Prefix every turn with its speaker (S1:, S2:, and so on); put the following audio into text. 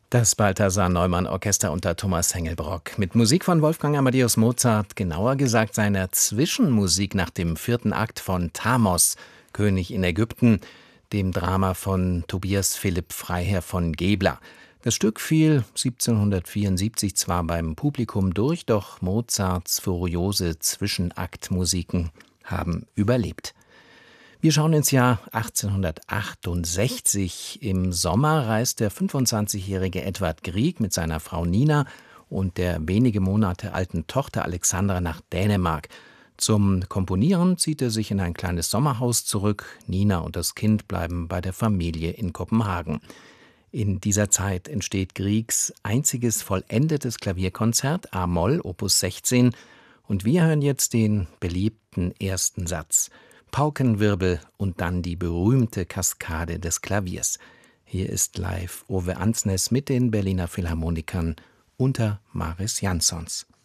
S1: Das Balthasar-Neumann-Orchester unter Thomas Hengelbrock mit Musik von Wolfgang Amadeus Mozart, genauer gesagt seiner Zwischenmusik nach dem 4. Akt von Thamos, König in Ägypten, dem Drama von Tobias Philipp Freiherr von Gebler. Das Stück fiel 1774 zwar beim Publikum durch, doch Mozarts furiose Zwischenaktmusiken haben überlebt. Wir schauen ins Jahr 1868. Im Sommer reist der 25-jährige Edvard Grieg mit seiner Frau Nina und der wenige Monate alten Tochter Alexandra nach Dänemark. Zum Komponieren zieht er sich in ein kleines Sommerhaus zurück. Nina und das Kind bleiben bei der Familie in Kopenhagen. In dieser Zeit entsteht Griegs einziges vollendetes Klavierkonzert A-Moll, Opus 16, und wir hören jetzt den beliebten ersten Satz. Paukenwirbel und dann die berühmte Kaskade des Klaviers. Hier ist live Ove Ansnes mit den Berliner Philharmonikern unter Mariss Jansons.